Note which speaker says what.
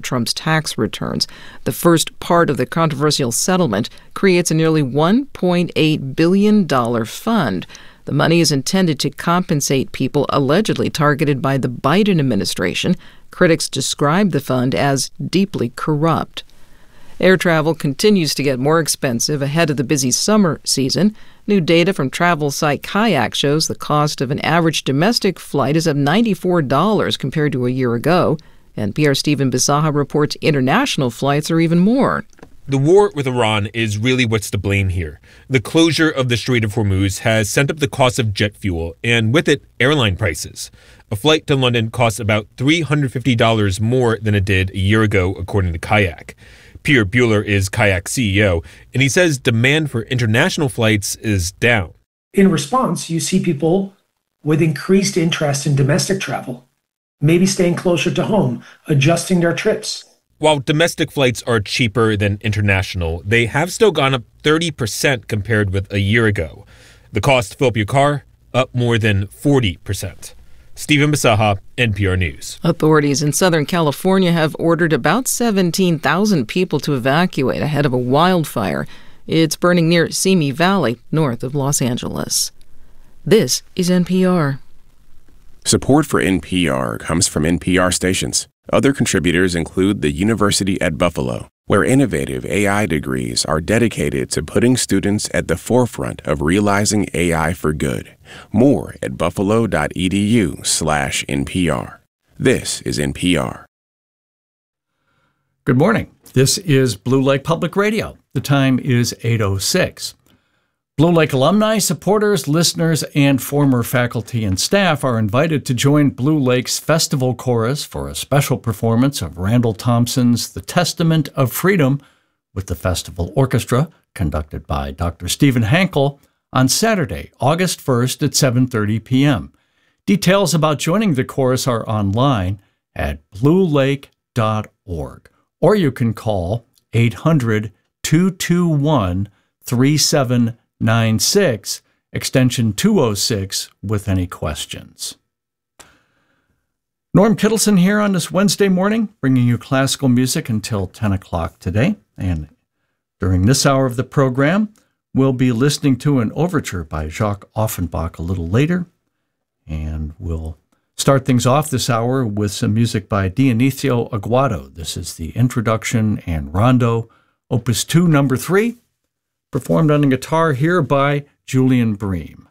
Speaker 1: Trump's tax returns. The first part of the controversial settlement creates a nearly $1.8 billion fund. The money is intended to compensate people allegedly targeted by the Biden administration. Critics describe the fund as deeply corrupt. Air travel continues to get more expensive ahead of the busy summer season. New data from travel site Kayak shows the cost of an average domestic flight is up $94 compared to a year ago. NPR's Stephen Bisaha reports international flights are even more.
Speaker 2: The war with Iran is really what's to blame here. The closure of the Strait of Hormuz has sent up the cost of jet fuel, and with it, airline prices. A flight to London costs about $350 more than it did a year ago, according to Kayak. Pierre Buehler is Kayak's CEO, and he says demand for international flights is down.
Speaker 3: In response, you see people with increased interest in domestic travel, maybe staying closer to home, adjusting their trips.
Speaker 2: While domestic flights are cheaper than international, they have still gone up 30% compared with a year ago. The cost to fill up your car, up more than 40%. Stephen Bisaha, NPR News.
Speaker 1: Authorities in Southern California have ordered about 17,000 people to evacuate ahead of a wildfire. It's burning near Simi Valley, north of Los Angeles. This is NPR.
Speaker 4: Support for NPR comes from NPR stations. Other contributors include the University at Buffalo, where innovative AI degrees are dedicated to putting students at the forefront of realizing AI for good. More at buffalo.edu/NPR. This is NPR.
Speaker 5: Good morning. This is Blue Lake Public Radio. The time is 8:06. Blue Lake alumni, supporters, listeners, and former faculty and staff are invited to join Blue Lake's Festival Chorus for a special performance of Randall Thompson's The Testament of Freedom with the Festival Orchestra, conducted by Dr. Stephen Hankel, on Saturday, August 1st at 7:30 p.m. Details about joining the chorus are online at bluelake.org, or you can call 800-221-3796, extension 206, with any questions. Norm Kittleson here on this Wednesday morning, bringing you classical music until 10 o'clock today. And during this hour of the program, we'll be listening to an overture by Jacques Offenbach a little later. And we'll start things off this hour with some music by Dionisio Aguado. This is the introduction and rondo, Opus 2, number 3, performed on the guitar here by Julian Bream.